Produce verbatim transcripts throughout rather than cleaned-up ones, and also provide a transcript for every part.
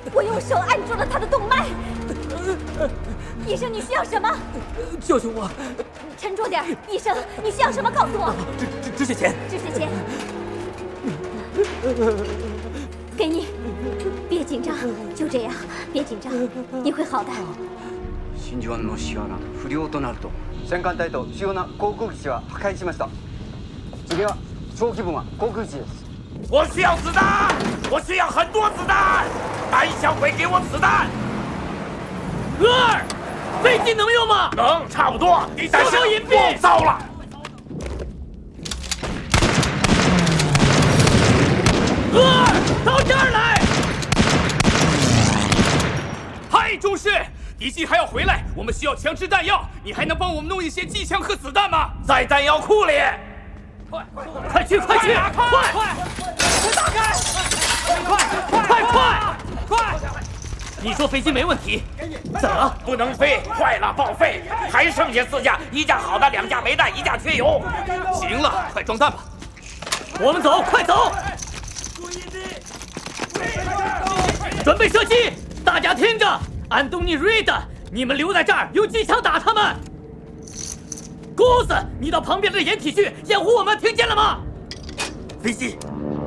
我用手按住了他的动脉。医生，你需要什么？ 救救我！ 沉着点，医生，你需要什么？告诉我。 这这这些钱。 这些钱。给你。别紧张，就这样，别紧张，你会好的。 真珠湾のシアラ不良となると戦艦隊と主要な航空基地は破壊しました。次は小規模な航空基地です。 我需要子弹，我需要很多子弹，单小鬼给我子弹。 额尔，飞机能用吗？ 能，差不多。第三小隐蔽。 糟了！ 额尔，到这儿来！ 嗨，中士，敌机还要回来，我们需要枪支弹药，你还能帮我们弄一些机枪和子弹吗？在弹药库里。快， 快去，快去， 快！ 快！ 打开！ 快快快快！你说飞机没问题，怎么了？ 不能飞，坏了，报废，还剩下四架，一架好的，两架没弹，一架缺油。行了，快装弹吧。 我们走，快走！准备射击，大家听着，安东尼、瑞德，你们留在这儿，用机枪打他们。姑子，你到旁边的掩体去掩护我们，听见了吗？飞机，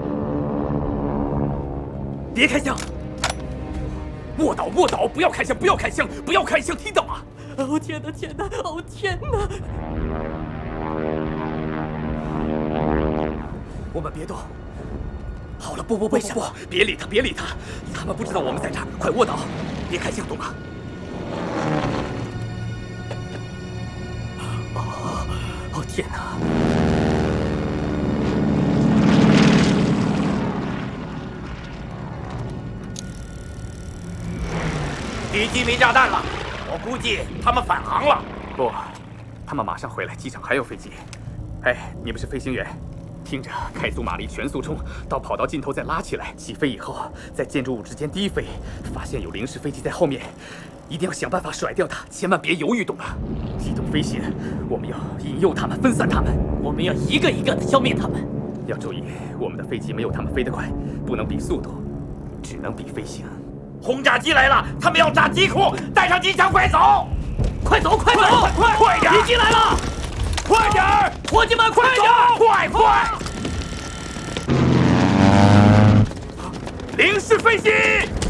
别开枪！ 卧倒，卧倒！不要开枪，不要开枪，不要开枪，听到吗？ 哦天哪，天哪，哦天哪！ 我们别动。好了，不不不不不，别理他，别理他，他们不知道我们在这儿，快卧倒，别开枪，懂吗？ 哦，哦天哪！ 敌机没炸弹了，我估计他们返航了。 不，他们马上回来，机场还有飞机。哎，你们是飞行员。听着，开足马力全速冲，到跑道尽头再拉起来，起飞以后在建筑物之间低飞，发现有零式飞机在后面，一定要想办法甩掉它，千万别犹豫，懂吗？机动飞行，我们要引诱他们，分散他们， 我们要一个一个的消灭他们。 要注意，我们的飞机没有他们飞得快，不能比速度，只能比飞行。 轰炸机来了，他们要炸机库，带上机枪，快走！ 快走，快走， 快快点！ 敌机来了！ 快点儿， 伙计们，快点！ 快快！零式飞机，